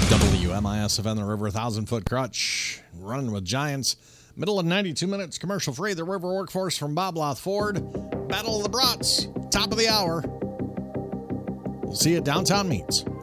WMISFN, the River 1,000-foot crutch, running with Giants. Middle of 92 minutes, commercial free. The River Workforce from Bob Loth Ford. Battle of the Brats, top of the hour. We'll see you at Downtown Meats.